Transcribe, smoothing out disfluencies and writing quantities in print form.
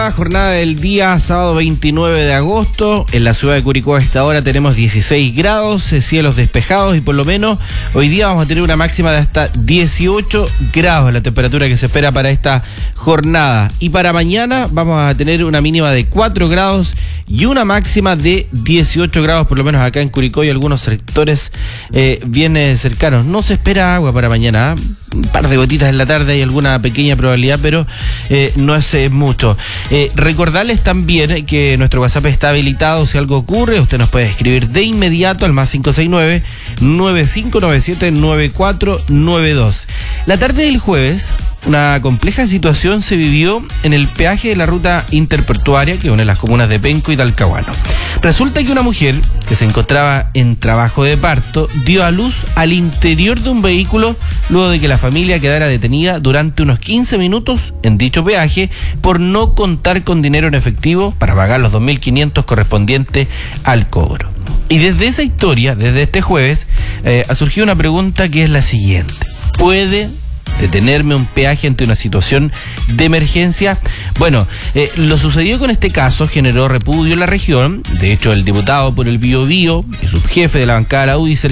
Jornada del día sábado 29 de agosto. En la ciudad de Curicó a esta hora tenemos 16 grados, cielos despejados y por lo menos hoy día vamos a tener una máxima de hasta 18 grados, la temperatura que se espera para esta jornada. Y para mañana vamos a tener una mínima de 4 grados y una máxima de 18 grados, por lo menos acá en Curicó y algunos sectores bien cercanos. No se espera agua para mañana, un par de gotitas en la tarde, hay alguna pequeña probabilidad, pero no es mucho. Recordarles también que nuestro WhatsApp está habilitado. Si algo ocurre, usted nos puede escribir de inmediato al más 569-9597-9492. La tarde del jueves, una compleja situación se vivió en el peaje de la ruta interportuaria que une las comunas de Penco y Talcahuano. Resulta que una mujer que se encontraba en trabajo de parto dio a luz al interior de un vehículo luego de que la familia quedara detenida durante unos 15 minutos en dicho peaje por no contar con dinero en efectivo para pagar los 2.500 correspondientes al cobro. Y desde esa historia, desde este jueves, ha surgido una pregunta que es la siguiente: ¿puede detenerme un peaje ante una situación de emergencia? Bueno, lo sucedido con este caso generó repudio en la región. De hecho, el diputado por el Biobío y subjefe de la bancada de la UDI,